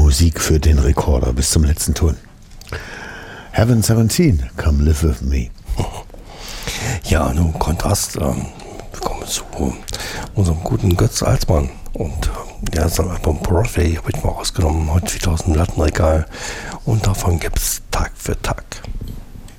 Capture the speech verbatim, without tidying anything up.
Musik für den Rekorder bis zum letzten Ton. Heaven siebzehn, Come Live With Me. Ja, nun Kontrast. Ähm, wir kommen zu unserem guten Götz Alsmann. Und äh, ja, sein Album Broadway habe ich mal rausgenommen, heute wieder aus dem Plattenregal. Und davon gibt es Tag für Tag.